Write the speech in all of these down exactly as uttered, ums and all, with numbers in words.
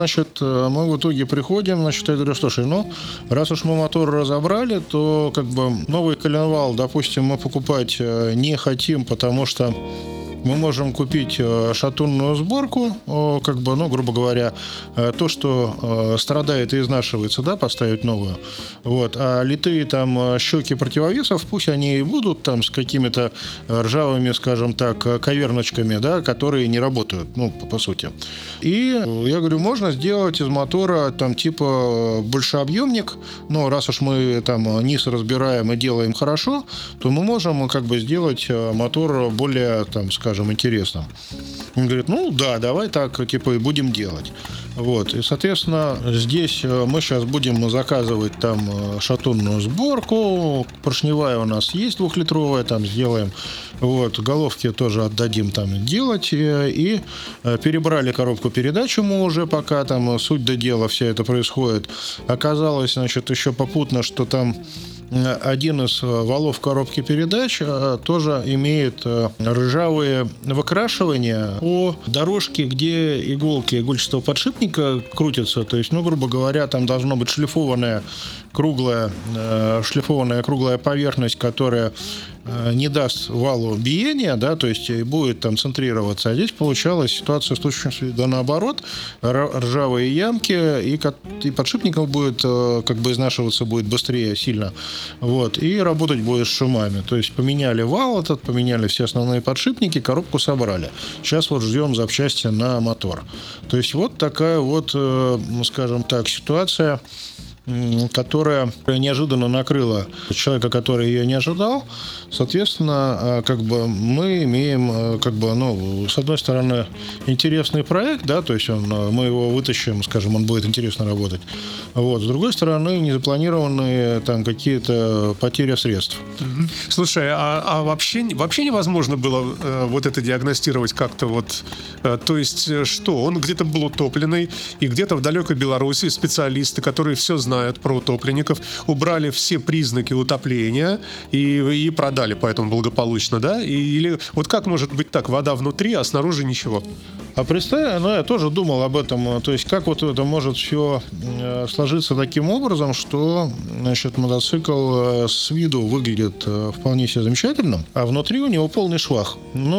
Значит, мы в итоге приходим, значит, я говорю, слушай, ну, раз уж мы мотор разобрали, то как бы новый коленвал, допустим, мы покупать не хотим, потому что мы можем купить шатунную сборку, как бы, ну, грубо говоря, то, что страдает и изнашивается, да, поставить новую. Вот. А литые там щеки противовесов, пусть они и будут там с какими-то ржавыми, скажем так, коверночками, да, которые не работают, ну, по, по сути. И я говорю, можно сделать из мотора там типа большеобъемник, но раз уж мы там низ разбираем и делаем хорошо, то мы можем как бы сделать мотор более, там, скажем, интересным. Он говорит, ну да, давай так типа и будем делать. Вот. И, соответственно, здесь мы сейчас будем заказывать там шатунную сборку. Поршневая у нас есть двухлитровая, там сделаем. Вот. Головки тоже отдадим там делать. И перебрали коробку передач мы уже, пока там суть до дела вся это происходит. Оказалось, значит, еще попутно, что там один из валов коробки передач тоже имеет ржавые выкрашивания по дорожке, где иголки игольчатого подшипника крутятся. То есть, ну, грубо говоря, там должна быть шлифованная круглая, шлифованная круглая поверхность, которая не даст валу биения, да, то есть и будет там центрироваться. А здесь получалась ситуация с точностью да наоборот, ржавые ямки, и, и подшипником будет как бы изнашиваться будет быстрее сильно. Вот, и работать будет с шумами. То есть поменяли вал этот, поменяли все основные подшипники, коробку собрали. Сейчас вот ждем запчасти на мотор. То есть вот такая вот, скажем так, ситуация, которая неожиданно накрыла человека, который ее не ожидал. Соответственно, как бы мы имеем, как бы, ну, с одной стороны, интересный проект, да, то есть он, мы его вытащим, скажем, он будет интересно работать. Вот. С другой стороны, незапланированные там какие-то потери средств. Слушай, а, а вообще, вообще невозможно было э, вот это диагностировать как-то вот, э, то есть что, он где-то был утопленный, и где-то в далекой Беларуси специалисты, которые все знают про утопленников, убрали все признаки утопления и, и продали поэтому благополучно, да? И, или вот как может быть так, вода внутри, а снаружи ничего? А представь, ну, я тоже думал об этом, то есть как вот это может все сложиться таким образом, что, значит, мотоцикл с виду выглядит вполне себе замечательно, а внутри у него полный швах.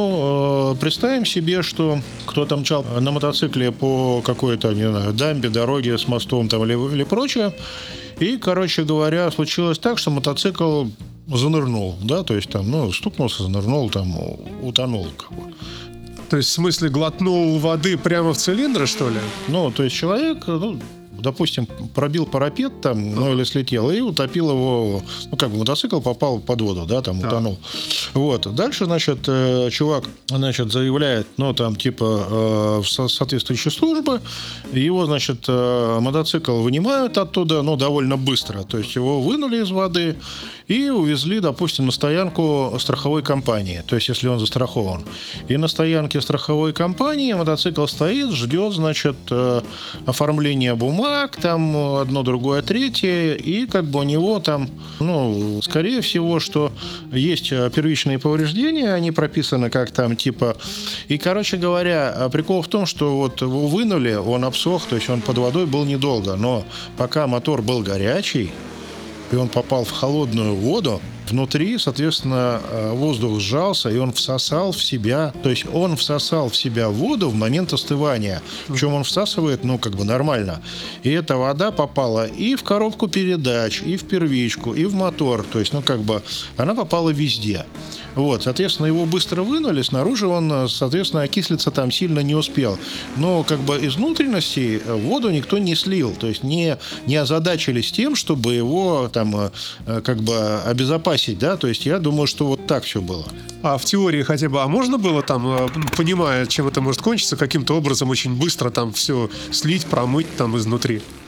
Ну, представим себе, что кто-то мчал на мотоцикле по какой-то, не знаю, дамбе, дороге с мостом там или, или прочее, и, короче говоря, случилось так, что мотоцикл занырнул, да, то есть там, ну, стукнулся, занырнул, там, утонул, как бы. То есть, в смысле, глотнул воды прямо в цилиндр, что ли? Ну, то есть человек, ну, допустим, пробил парапет там, ну, или слетел, и утопил его, ну, как бы мотоцикл попал под воду, да, там, да. Утонул. Вот. Дальше, значит, чувак, значит, заявляет, ну, там, типа, в соответствующие службы, его, значит, мотоцикл вынимают оттуда, ну, довольно быстро, то есть его вынули из воды и увезли, допустим, на стоянку страховой компании, то есть если он застрахован. И на стоянке страховой компании мотоцикл стоит, ждет, значит, оформления бумаг, там одно, другое, третье, и как бы у него там, ну, скорее всего, что есть первичные повреждения, они прописаны как там, типа, и, короче говоря, прикол в том, что вот его вынули, он обсох, то есть он под водой был недолго, но пока мотор был горячий, и он попал в холодную воду, внутри, соответственно, воздух сжался, и он всосал в себя, то есть он всосал в себя воду в момент остывания, причем он всасывает, ну, как бы нормально. И эта вода попала и в коробку передач, и в первичку, и в мотор, то есть, ну, как бы, она попала везде. Вот, соответственно, его быстро вынули, снаружи он, соответственно, окислиться там сильно не успел. Но как бы из внутренностей воду никто не слил, то есть не, не озадачились тем, чтобы его там как бы обезопасить, да, то есть я думаю, что вот так все было. А в теории хотя бы, а можно было там, понимая, чем это может кончиться, каким-то образом очень быстро там все слить, промыть там изнутри?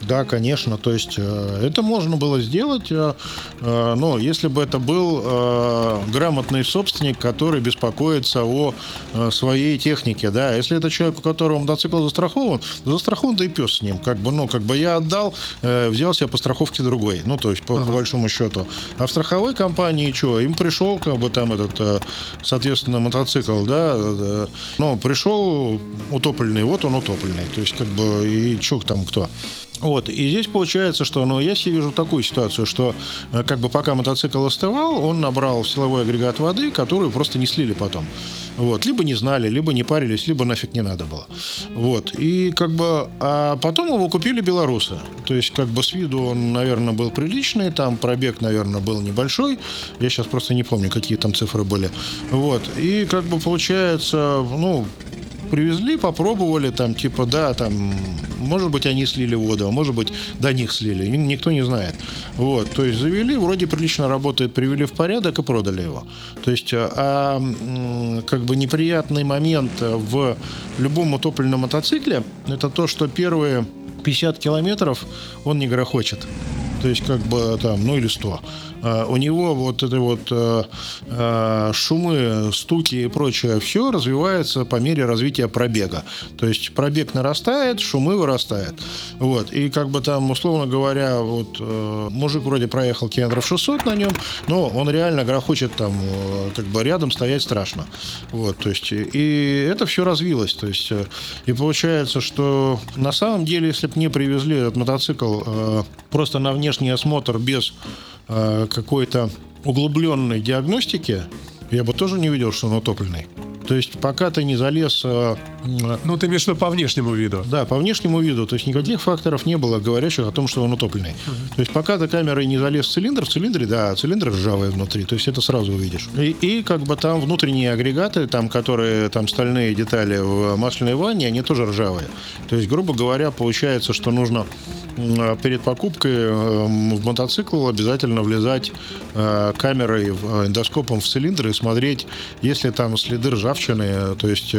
Да, конечно. То есть э, это можно было сделать, э, э, но если бы это был э, грамотный собственник, который беспокоится о э, своей технике, да. Если это человек, у которого мотоцикл застрахован, застрахован, да и пес с ним. Как бы, ну, как бы я отдал, э, взял себе по страховке другой. Ну, то есть, по, ага. по большому счету. А в страховой компании что? Им пришел, как бы, там этот, э, соответственно, мотоцикл, да, э, ну, пришел утопленный, вот он утопленный. То есть, как бы, и что там кто? Вот, и здесь получается, что, ну, я себе вижу такую ситуацию, что, как бы, пока мотоцикл остывал, он набрал силовой агрегат воды, которую просто не слили потом. Вот, либо не знали, либо не парились, либо нафиг не надо было. Вот, и, как бы, а потом его купили белорусы. То есть, как бы, с виду он, наверное, был приличный, там пробег, наверное, был небольшой. Я сейчас просто не помню, какие там цифры были. Вот, и, как бы, получается, ну... Привезли, попробовали, там, типа, да, там, может быть, они слили воду, а может быть, до них слили, никто не знает. Вот, то есть завели, вроде прилично работает, привели в порядок и продали его. То есть, а, как бы неприятный момент в любом утопленном мотоцикле, это то, что первые пятьдесят километров он не грохочет. То есть, как бы, там, ну или сто. Uh, у него вот это вот uh, uh, шумы, стуки и прочее, все развивается по мере развития пробега. То есть пробег нарастает, шумы вырастают. Вот. И как бы там, условно говоря, вот uh, мужик вроде проехал километров шестьсот на нем, но он реально грохочет там, uh, как бы рядом стоять страшно. Вот. То есть, и это все развилось. То есть, uh, и получается, что на самом деле, если бы мне привезли этот мотоцикл uh, просто на внешний осмотр без какой-то углубленной диагностики, я бы тоже не видел, что он утопленный. То есть пока ты не залез... Ну, ты имеешь в виду по внешнему виду? Да, по внешнему виду. То есть никаких факторов не было, говорящих о том, что он утопленный. Uh-huh. То есть пока ты камерой не залез в цилиндр, в цилиндре, да, цилиндр ржавый внутри. То есть это сразу увидишь. И, и как бы там внутренние агрегаты, там, которые, там стальные детали в масляной ванне, они тоже ржавые. То есть, грубо говоря, получается, что нужно перед покупкой в мотоцикл обязательно влезать камерой, эндоскопом в цилиндр и смотреть, есть ли там следы ржавчины, то есть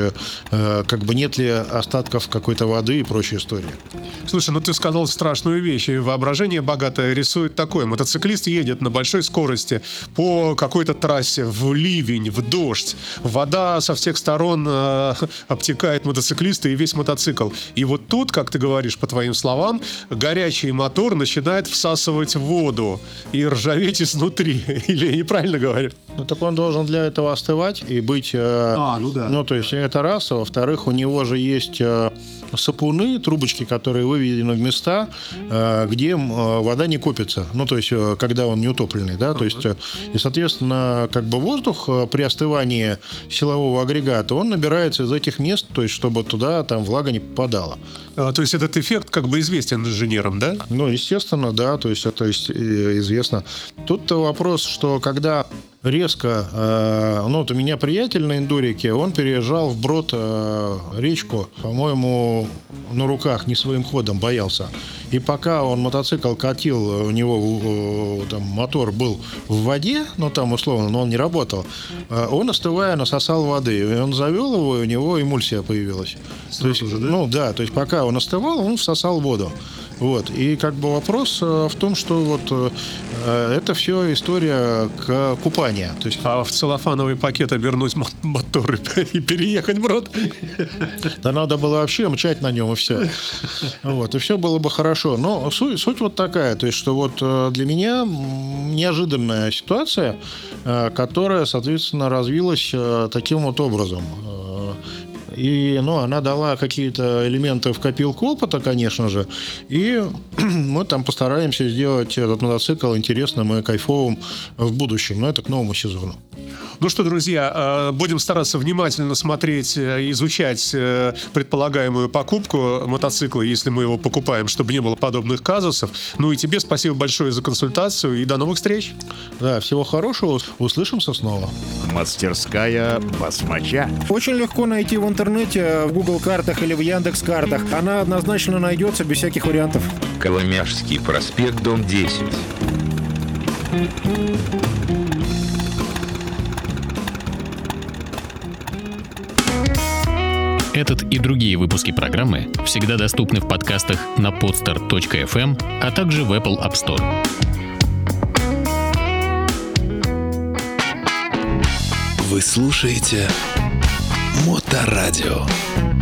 как бы нет ли остатков какой-то воды и прочей истории. Слушай, ну ты сказал страшную вещь, и воображение богатое рисует такое. Мотоциклист едет на большой скорости по какой-то трассе в ливень, в дождь. Вода со всех сторон э, обтекает мотоциклиста и весь мотоцикл. И вот тут, как ты говоришь, по твоим словам, горячий мотор начинает всасывать воду и ржаветь изнутри. Или я неправильно говорю? Ну так он должен для этого остывать и быть... Э, а, ну да. Ну то есть это раз, а во-вторых, у него же есть э, сапуны, трубочки, которые выведены в места, э, где э, вода не копится. Ну то есть э, когда он не утопленный, да, uh-huh. то есть э, и соответственно как бы воздух э, при остывании силового агрегата, он набирается из этих мест, то есть чтобы туда там влага не попадала. А, то есть этот эффект как бы известен инженерам, да? Ну естественно, да, то есть это известно. Тут-то вопрос, что когда резко, э, ну вот у меня приятель на эндурике, он переезжал вброд э, речку, по-моему, на руках, не своим ходом, боялся. И пока он мотоцикл катил, у него э, там мотор был в воде, ну там условно, но он не работал, э, он, остывая, насосал воды. И он завел его, и у него эмульсия появилась. То есть, уже, да? Ну да, то есть пока он остывал, он всосал воду. Вот. И как бы вопрос в том, что вот э, это все история к купанию. То есть... А в целлофановый пакет обернуть мотор и переехать брод? Да надо было вообще мчать на нем и все. Вот. И все было бы хорошо. Но суть, суть вот такая. То есть, что вот для меня неожиданная ситуация, которая, соответственно, развилась таким вот образом. И, ну, она дала какие-то элементы в копилку опыта, конечно же, и мы там постараемся сделать этот мотоцикл интересным и кайфовым в будущем, но это к новому сезону. Ну что, друзья, будем стараться внимательно смотреть, изучать предполагаемую покупку мотоцикла, если мы его покупаем, чтобы не было подобных казусов. Ну и тебе спасибо большое за консультацию и до новых встреч. Да, всего хорошего, услышимся снова. Мастерская Басмача. Очень легко найти в интернете, в Google картах или в Яндекс картах. Она однозначно найдется без всяких вариантов. Коломяжский проспект, дом десять. Этот и другие выпуски программы всегда доступны в подкастах на podster точка эф эм, а также в Apple App Store. Вы слушаете Моторадио.